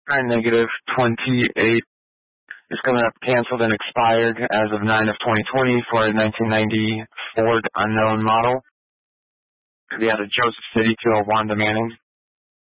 Negative 28 is coming up canceled and expired as of 9 of 2020 for a 1990 Ford unknown model. The out of Joseph City to Wanda Manning.